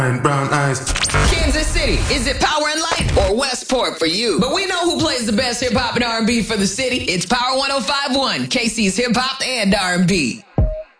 brown eyes. Kansas City, is it Power and Light or Westport for you? But we know who plays the best hip hop and R&B for the city. It's Power 105.1, KC's Hip Hop and R&B.